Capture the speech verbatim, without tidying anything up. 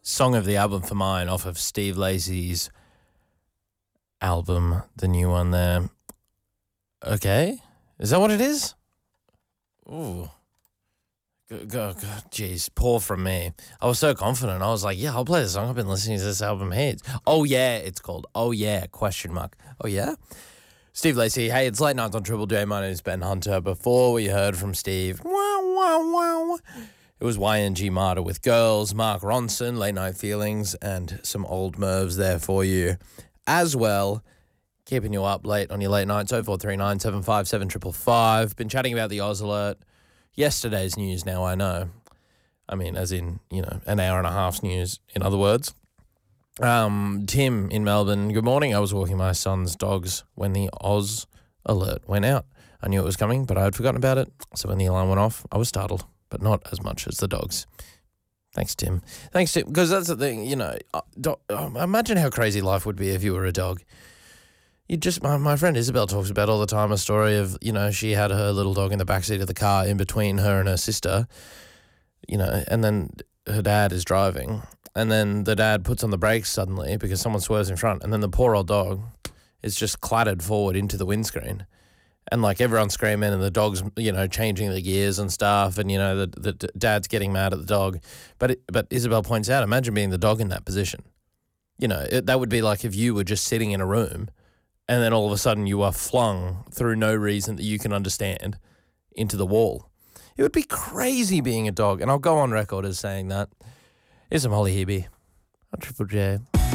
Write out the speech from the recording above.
song of the album for mine off of Steve Lacy's album, the new one there. Okay, is that what it is? Ooh. Go, go, go, geez, poor from me. I was so confident. I was like, yeah, I'll play the song. I've been listening to this album heads. Oh, yeah, it's called Oh, Yeah, question mark. Oh, yeah? Steve Lacy, hey, it's Late Nights on Triple J. My name is Ben Hunter. Before we heard from Steve, wow, wow, wow, it was Y N G Marta with Girls, Mark Ronson, Late Night Feelings, and some old Mervs there for you as well. Keeping you up late on your late nights, oh four three nine, seven five seven, five five five. Been chatting about the Oz Alert. Yesterday's news now, I know. I mean, as in, you know, an hour and a half's news, in other words. Um, Tim in Melbourne, good morning. I was walking my son's dogs when the Oz Alert went out. I knew it was coming, but I had forgotten about it. So when the alarm went off, I was startled, but not as much as the dogs. Thanks, Tim. Thanks, Tim, because that's the thing, you know, do, imagine how crazy life would be if you were a dog. You just, my, my friend Isabel talks about all the time a story of, you know, she had her little dog in the backseat of the car in between her and her sister, you know, and then her dad is driving, and then the dad puts on the brakes suddenly because someone swerves in front, and then the poor old dog is just clattered forward into the windscreen, and like everyone's screaming and the dog's, you know, changing the gears and stuff, and, you know, the, the dad's getting mad at the dog. But it, but Isabel points out, imagine being the dog in that position. You know, it, that would be like if you were just sitting in a room and then all of a sudden you are flung through no reason that you can understand into the wall. It would be crazy being a dog. And I'll go on record as saying that. Here's some Holly Hebe on Triple J.